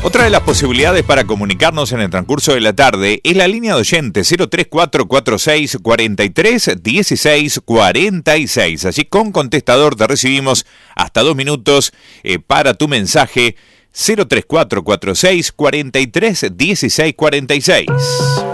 Otra de las posibilidades para comunicarnos en el transcurso de la tarde es la línea de oyente 03446 43 16 46. Allí con contestador te recibimos hasta 2 minutos para tu mensaje 03446 43 16 46.